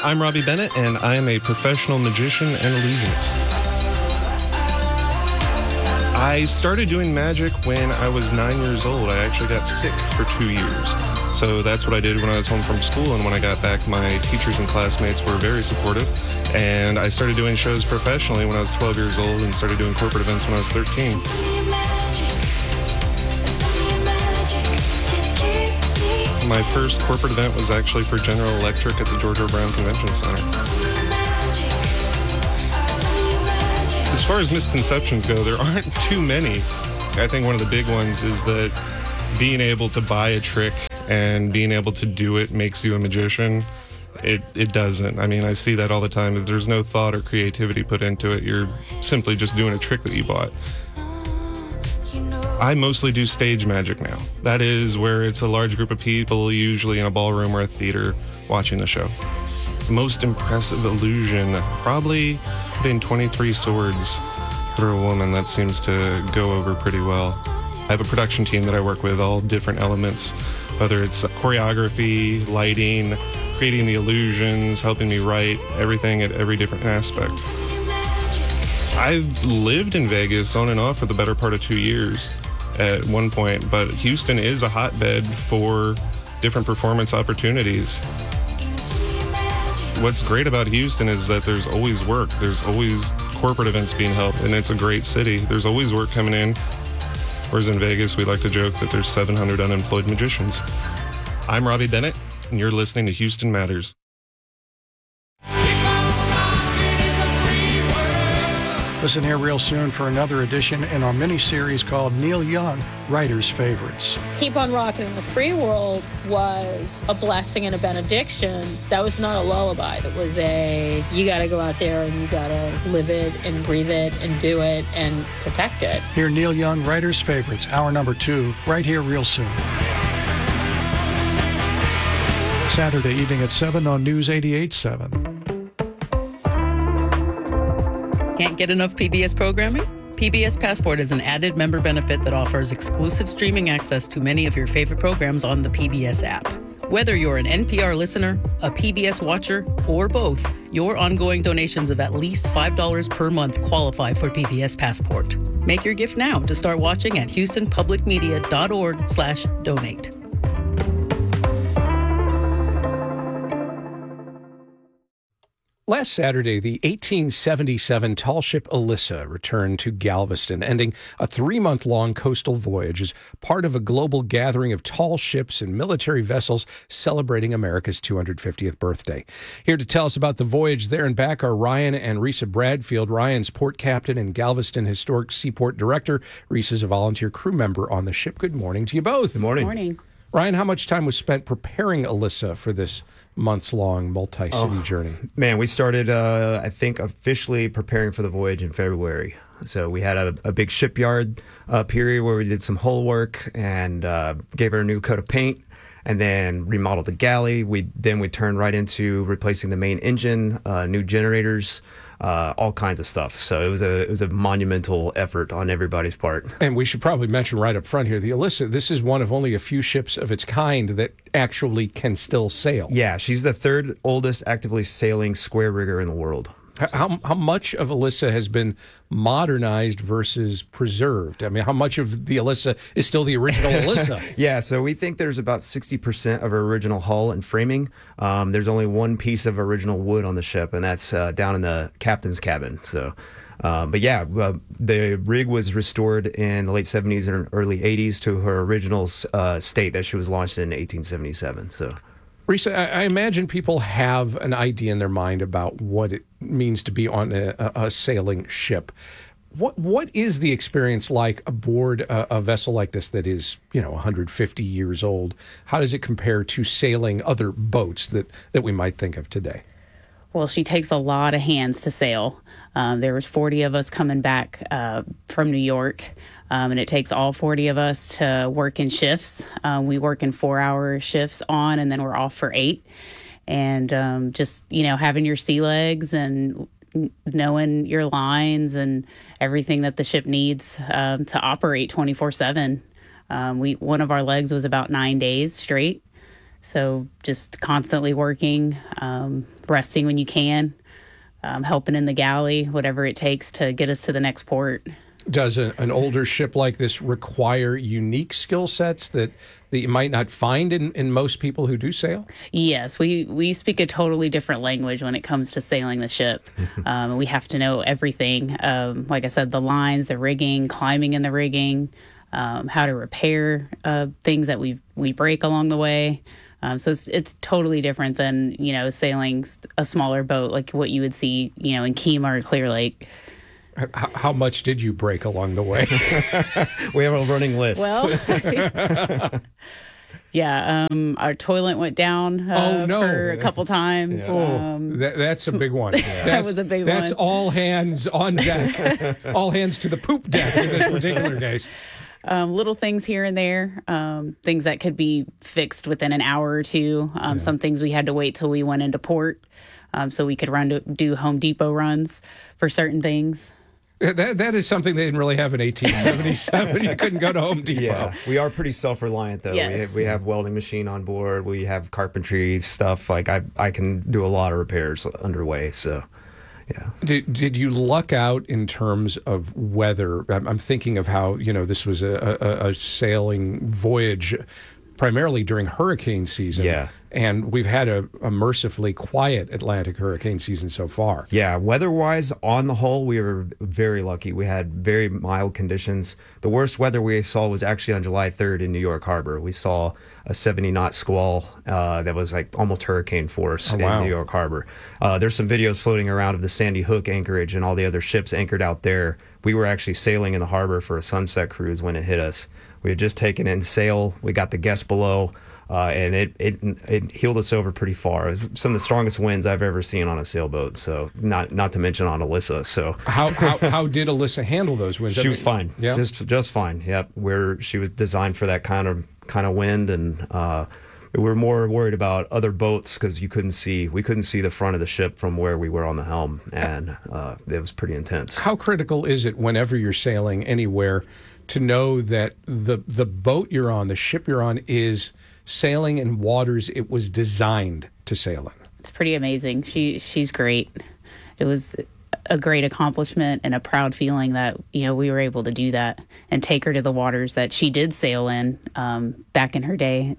I'm Robbie Bennett, and I am a professional magician and illusionist. I started doing magic when I was 9 years old. I actually got sick for 2 years. So that's what I did when I was home from school, and when I got back, my teachers and classmates were very supportive. And I started doing shows professionally when I was 12 years old and started doing corporate events when I was 13. My first corporate event was actually for General Electric at the George R. Brown Convention Center. As far as misconceptions go, there aren't too many. I think one of the big ones is that being able to buy a trick and being able to do it makes you a magician. It doesn't. I mean, I see that all the time. If there's no thought or creativity put into it, you're simply just doing a trick that you bought. I mostly do stage magic now. That is where it's a large group of people, usually in a ballroom or a theater, watching the show. The most impressive illusion, probably putting 23 swords through a woman. That seems to go over pretty well. I have a production team that I work with, all different elements, whether it's choreography, lighting, creating the illusions, helping me write, everything at every different aspect. I've lived in Vegas on and off for the better part of 2 years at one point, but Houston is a hotbed for different performance opportunities. What's great about Houston is that there's always work. There's always corporate events being held, and it's a great city. There's always work coming in. Whereas in Vegas, we like to joke that there's 700 unemployed magicians. I'm Robbie Bennett, and you're listening to Houston Matters. Listen here real soon for another edition in our mini-series called Neil Young, Writer's Favorites. Keep on Rocking in the Free World was a blessing and a benediction. That was not a lullaby. It was you got to go out there and you got to live it and breathe it and do it and protect it. Hear Neil Young, Writer's Favorites, hour number 2, right here real soon. Saturday evening at 7 on News 88.7. Can't get enough PBS programming? PBS Passport is an added member benefit that offers exclusive streaming access to many of your favorite programs on the PBS app. Whether you're an NPR listener, a PBS watcher, or both, your ongoing donations of at least $5 per month qualify for PBS Passport. Make your gift now to start watching at houstonpublicmedia.org/donate. Last Saturday, the 1877 tall ship Alyssa returned to Galveston, ending a 3-month-long coastal voyage as part of a global gathering of tall ships and military vessels celebrating America's 250th birthday. Here to tell us about the voyage there and back are Ryan and Risa Bradfield. Ryan's port captain and Galveston Historic Seaport Director. Risa's a volunteer crew member on the ship. Good morning to you both. Good morning. Good morning. Ryan, how much time was spent preparing Alyssa for this months-long multi-city journey? Man, we started, I think, officially preparing for the voyage in February. So we had a big shipyard period where we did some hull work and gave her a new coat of paint and then remodeled the galley. We turned right into replacing the main engine, new generators, all kinds of stuff. So it was a monumental effort on everybody's part. And we should probably mention right up front here, the Alyssa, this is one of only a few ships of its kind that actually can still sail. Yeah, she's the third oldest actively sailing square rigger in the world. How much of Alyssa has been modernized versus preserved? I mean, how much of the Alyssa is still the original Alyssa? Yeah, so we think there's about 60% of her original hull and framing. There's only one piece of original wood on the ship, and that's down in the captain's cabin. So, the rig was restored in the late 70s and early 80s to her original state that she was launched in 1877. So. Risa, I imagine people have an idea in their mind about what it means to be on a sailing ship. What is the experience like aboard a vessel like this that is, 150 years old? How does it compare to sailing other boats that we might think of today? Well, she takes a lot of hands to sail. There was 40 of us coming back from New York. And it takes all 40 of us to work in shifts. We work in 4-hour shifts on, and then we're off for 8. And just, having your sea legs and knowing your lines and everything that the ship needs to operate 24/7. One of our legs was about 9 days straight. So just constantly working, resting when you can, helping in the galley, whatever it takes to get us to the next port. Does an older ship like this require unique skill sets that you might not find in most people who do sail? Yes, we speak a totally different language when it comes to sailing the ship. We have to know everything. Like I said, the lines, the rigging, climbing in the rigging, how to repair things that we break along the way. So it's totally different than, sailing a smaller boat like what you would see, in Kemah or Clear Lake. How much did you break along the way? We have a running list. Well, yeah, our toilet went down for a couple times. Yeah. That's a big one. That was a big one. That's all hands on deck. All hands to the poop deck in this particular case. Little things here and there, things that could be fixed within an hour or two. Some things we had to wait till we went into port so we could do Home Depot runs for certain things. That is something they didn't really have in 1877. You couldn't go to Home Depot. Yeah, we are pretty self-reliant, though. Yes. We have welding machine on board. We have carpentry stuff. Like I can do a lot of repairs underway, so... Yeah. Did you luck out in terms of weather? I'm thinking of how, this was a sailing voyage primarily during hurricane season. Yeah. And we've had a mercifully quiet Atlantic hurricane season so far. Yeah, weather-wise, on the whole, we were very lucky. We had very mild conditions. The worst weather we saw was actually on July 3rd in New York Harbor. We saw a 70-knot squall that was like almost hurricane force in New York Harbor. There's some videos floating around of the Sandy Hook anchorage and all the other ships anchored out there. We were actually sailing in the harbor for a sunset cruise when it hit us. We had just taken in sail. We got the guests below. And it heeled us over pretty far. It was some of the strongest winds I've ever seen on a sailboat. So not to mention on Alyssa. So how did Alyssa handle those winds? She was fine. Yeah, just fine. Yep, where she was designed for that kind of wind, and we were more worried about other boats because we couldn't see the front of the ship from where we were on the helm, and it was pretty intense. How critical is it whenever you're sailing anywhere to know that the boat you're on, the ship you're on, is sailing in waters it was designed to sail in? It's pretty amazing. She's great. It was a great accomplishment and a proud feeling that we were able to do that and take her to the waters that she did sail in back in her day,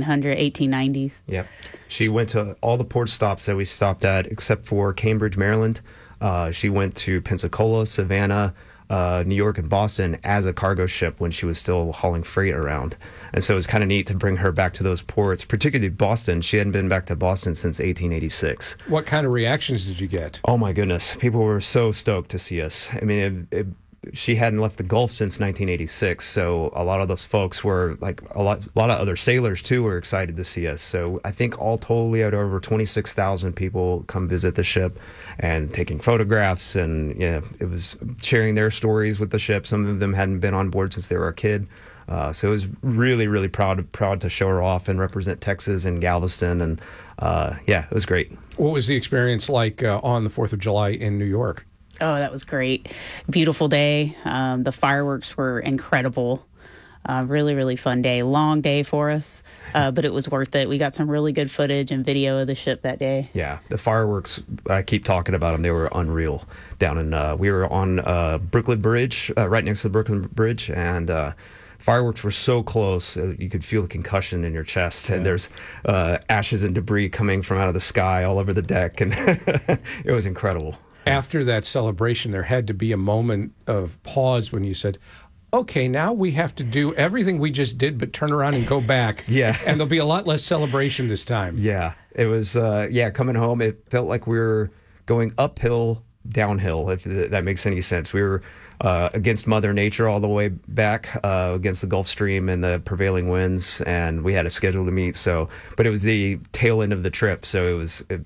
1890s. Yep. She went to all the port stops that we stopped at except for Cambridge, Maryland. She went to Pensacola, Savannah, New York, and Boston as a cargo ship when she was still hauling freight around. And so it was kind of neat to bring her back to those ports, particularly Boston. She hadn't been back to Boston since 1886. What kind of reactions did you get? Oh, my goodness. People were so stoked to see us. I mean, she hadn't left the Gulf since 1986, so a lot of those folks were, like a lot of other sailors, too, were excited to see us. So I think all told, we had over 26,000 people come visit the ship and taking photographs, and it was sharing their stories with the ship. Some of them hadn't been on board since they were a kid. So it was really, really proud to show her off and represent Texas and Galveston, and it was great. What was the experience like on the 4th of July in New York? Oh, that was great. Beautiful day. The fireworks were incredible. Really, really fun day. Long day for us, but it was worth it. We got some really good footage and video of the ship that day. Yeah, the fireworks, I keep talking about them. They were unreal. Down in, we were on Brooklyn Bridge, right next to the Brooklyn Bridge, and fireworks were so close, you could feel the concussion in your chest, and there's ashes and debris coming from out of the sky all over the deck, and it was incredible. After that celebration, there had to be a moment of pause when you said, okay, now we have to do everything we just did, but turn around and go back. Yeah. And there'll be a lot less celebration this time. Yeah. It was, coming home, it felt like we were going uphill, downhill, if that makes any sense. We were against Mother Nature all the way back, against the Gulf Stream and the prevailing winds, and we had a schedule to meet. But it was the tail end of the trip, so it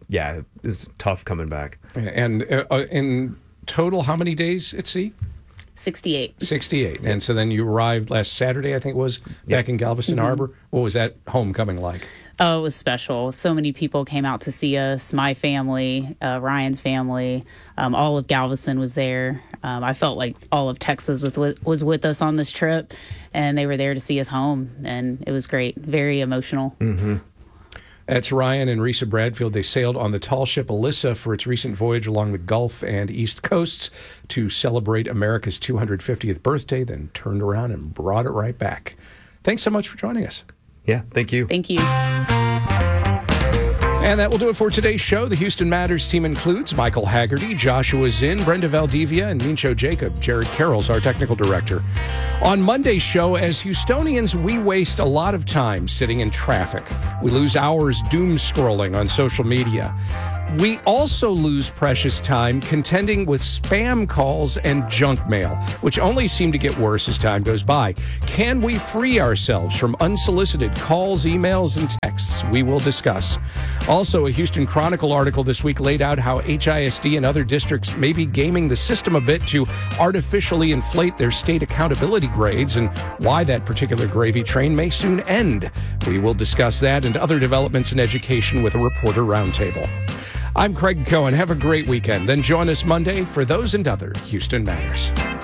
was tough coming back. And in total, how many days at sea? 68. 68. And so then you arrived last Saturday, I think it was, back in Galveston Harbor. What was that homecoming like? Oh, it was special. So many people came out to see us. My family, Ryan's family, all of Galveston was there. I felt like all of Texas was with us on this trip, and they were there to see us home, and it was great. Very emotional. Mm-hmm. That's Ryan and Risa Bradfield. They sailed on the tall ship Alyssa for its recent voyage along the Gulf and East Coasts to celebrate America's 250th birthday, then turned around and brought it right back. Thanks so much for joining us. Yeah, thank you. Thank you. And that will do it for today's show. The Houston Matters team includes Michael Haggerty, Joshua Zinn, Brenda Valdivia, and Mincho Jacob. Jared Carroll's our technical director. On Monday's show, as Houstonians, we waste a lot of time sitting in traffic. We lose hours doom scrolling on social media. We also lose precious time contending with spam calls and junk mail, which only seem to get worse as time goes by. Can we free ourselves from unsolicited calls, emails, and texts? We will discuss. Also, a Houston Chronicle article this week laid out how HISD and other districts may be gaming the system a bit to artificially inflate their state accountability grades and why that particular gravy train may soon end. We will discuss that and other developments in education with a reporter roundtable. I'm Craig Cohen. Have a great weekend. Then join us Monday for those and other Houston Matters.